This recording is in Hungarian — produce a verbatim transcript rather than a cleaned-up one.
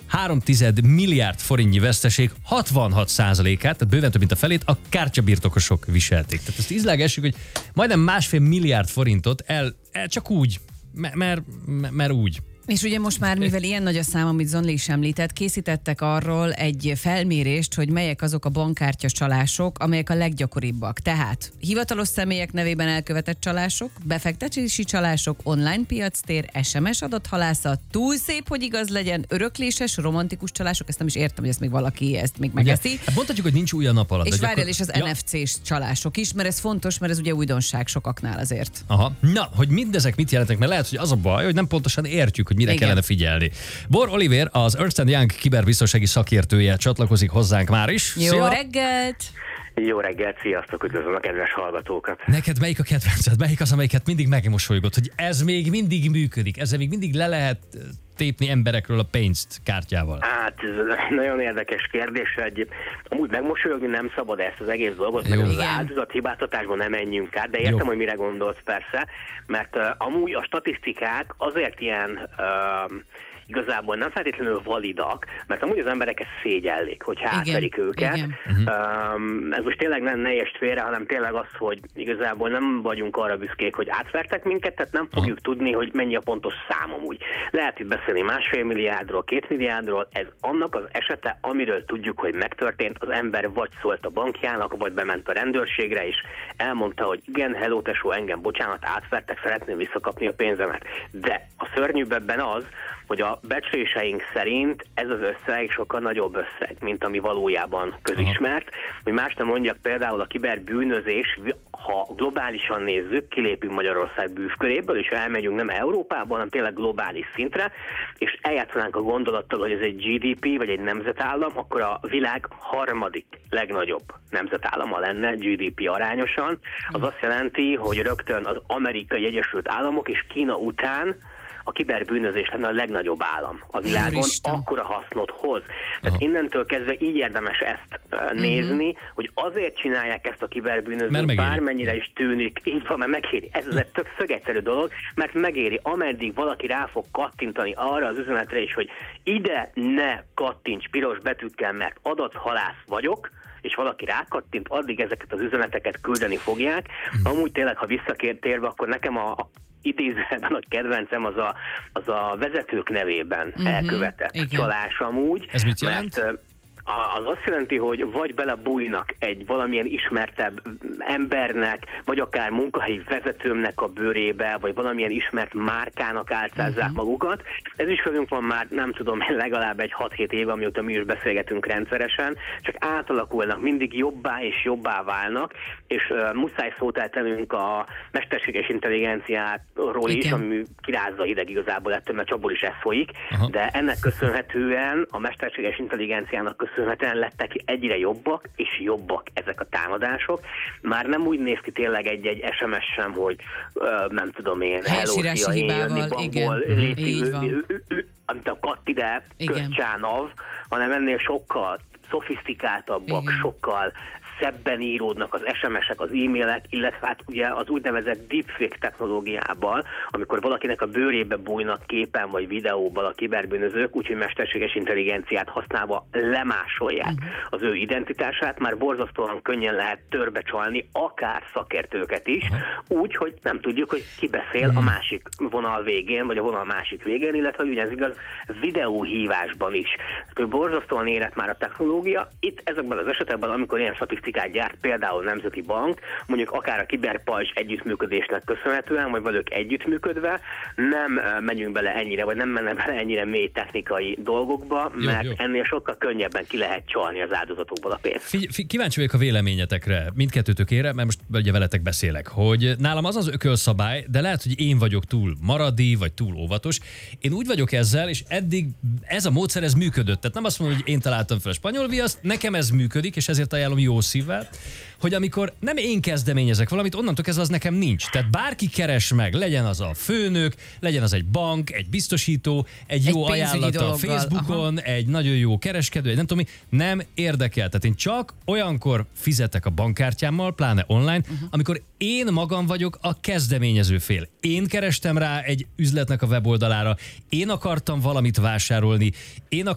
három tized milliárd forintnyi veszteség hatvanhat százalékát, tehát bőven több mint a felét a kártyabirtokosok viselték. Tehát ezt ízlágessük, hogy majdnem másfél milliárd forintot el, el csak úgy, mert, mert, mert úgy. És ugye most már, mivel ilyen nagy a szám, amit Zonli is említett, készítettek arról egy felmérést, hogy melyek azok a bankkártya csalások, amelyek a leggyakoribbak. Tehát hivatalos személyek nevében elkövetett csalások, befektetési csalások, online piactér, es em es adathalászat, túl szép, hogy igaz legyen, örökléses, romantikus csalások, ezt nem is értem, hogy ezt még valaki ezt még megeszi. Hát mondhatjuk, hogy nincs új a nap alatt. És várjál, gyakor... és az ja. en ef cés csalások is, mert ez fontos, mert ez ugye újdonság sokaknál azért. Aha. Na, hogy mindezek mit jelentek, mert lehet, hogy az a baj, hogy nem pontosan értjük, hogy mire Igen. kellene figyelni. Bor Oliver, az Ernst and Young kiberbiztonsági szakértője csatlakozik hozzánk már is. Jó Szia. reggelt! Jó reggelt, sziasztok, üdvözlöm a kedves hallgatókat. Neked melyik a kedvenced? Melyik az, amelyiket mindig megmosolygott, hogy ez még mindig működik, ezzel még mindig le lehet tépni emberekről a pénzt kártyával? Hát, ez nagyon érdekes kérdés, hogy amúgy megmosolyogni nem szabad ezt az egész dolgot, Jó. meg az áldozathibáztatásban nem menjünk át, de értem, Jó. hogy mire gondolsz persze, mert uh, amúgy a statisztikák azért ilyen... Uh, igazából nem feltétlenül validak, mert amúgy az emberek ezt szégyellik, hogyha átverik őket. Igen. Um, ez most tényleg nem ne értsd félre, hanem tényleg az, hogy igazából nem vagyunk arra büszkék, hogy átvertek minket, tehát nem fogjuk Aha. tudni, hogy mennyi a pontos szám amúgy. Lehet itt beszélni másfél milliárdról, két milliárdról, ez annak az esete, amiről tudjuk, hogy megtörtént, az ember vagy szólt a bankjának, vagy bement a rendőrségre, és elmondta, hogy igen, hello tesó, engem bocsánat, átvertek, szeretném visszakapni a pénzemet. De a szörnyűbb ebben az, hogy a becsléseink szerint ez az összeg sokkal nagyobb összeg, mint ami valójában közismert. Hogy más nem mondjak, például a kiberbűnözés, ha globálisan nézzük, kilépünk Magyarország bűvköréből, és elmegyünk nem Európában, hanem tényleg globális szintre, és eljátszanánk a gondolattal, hogy ez egy gé dé pé vagy egy nemzetállam, akkor a világ harmadik legnagyobb nemzetállama lenne gé dé pé arányosan. Az azt jelenti, hogy rögtön az Amerikai Egyesült Államok és Kína után a kiberbűnözés lenne a legnagyobb állam a világon, akkora hasznot hoz. Tehát Aha. innentől kezdve így érdemes ezt uh, nézni, uh-huh. hogy azért csinálják ezt a kiberbűnözést, bármennyire is tűnik, így van, mert megéri. Ez az egy tök szögegyszerű dolog, mert megéri, ameddig valaki rá fog kattintani arra az üzenetre is, hogy ide ne kattints piros betűkkel, mert adathalász vagyok, és valaki rákattint, addig ezeket az üzeneteket küldeni fogják. Uh-huh. Amúgy tényleg, ha visszatérve, akkor nekem a, a idézőben a kedvencem az a, az a vezetők nevében uh-huh. elkövetett Igen. csalás amúgy. Ez mit jelent? Mert az azt jelenti, hogy vagy belebújnak egy valamilyen ismertebb embernek, vagy akár munkahelyi vezetőmnek a bőrébe, vagy valamilyen ismert márkának álcázzák uh-huh. magukat. Ez is velünk van már, nem tudom, legalább egy hat-hét éve, amióta mi is beszélgetünk rendszeresen, csak átalakulnak, mindig jobbá és jobbá válnak, és uh, muszáj szót eltenünk a mesterséges intelligenciáról is, ami kirázza hideg igazából ettől, mert abból is ez folyik, uh-huh. de ennek köszönhetően a mesterséges intelligenciának köszönhetően köszönhetően lettek egyre jobbak és jobbak ezek a támadások. Már nem úgy néz ki tényleg egy-egy es em es sem, hogy uh, nem tudom én, hello, szia, én jönni bankból, léti, amit a katt ide, közcsánav, hanem ennél sokkal szofisztikáltabbak, Igen. sokkal szebben íródnak az es em esek, az e-mailek, illetve hát ugye az úgynevezett deepfake technológiával, amikor valakinek a bőrébe bújnak képen vagy videóban a kiberbűnözők, úgyhogy mesterséges intelligenciát használva lemásolják uh-huh. az ő identitását, már borzasztóan könnyen lehet törbecsalni akár szakértőket is, uh-huh. úgy, hogy nem tudjuk, hogy ki beszél uh-huh. a másik vonal végén, vagy a vonal másik végén, illetve hogy ugyanez igaz videóhívásban is. Tehát, borzasztóan érett már a technológia. Itt ezekben az esetekben, amikor ilyen statisztikák gyárt, például Nemzeti Bank, mondjuk akár a kiberpajzs együttműködésnek köszönhetően, vagy velük együttműködve, nem megyünk bele ennyire, vagy nem menne bele ennyire mély technikai dolgokba, mert jó, jó. ennél sokkal könnyebben ki lehet csalni az áldozatokból a pénzt. Figy- figy- kíváncsi vagyok a véleményetekre, mindkettőtökére, mert most ugye veletek beszélek, hogy nálam az az ökölszabály, de lehet, hogy én vagyok túl maradi, vagy túl óvatos. Én úgy vagyok ezzel, és eddig ez a módszer, ez működött. Tehát nem azt mondom, hogy én találtam fel a spanyol viaszt, nekem ez működik, és ezért ajánlom jó szívvel, hogy amikor nem én kezdeményezek valamit, onnantól kezdve az nekem nincs. Tehát bárki keres meg, legyen az a főnök, legyen az egy bank, egy biztosító, egy jó egy ajánlata a Facebookon, aha. egy nagyon jó kereskedő, egy nem tudom mi, nem érdekel. Tehát én csak olyankor fizetek a bankkártyámmal, pláne online, uh-huh. amikor én magam vagyok a kezdeményező fél. Én kerestem rá egy üzletnek a weboldalára, én akartam valamit vásárolni, én akartam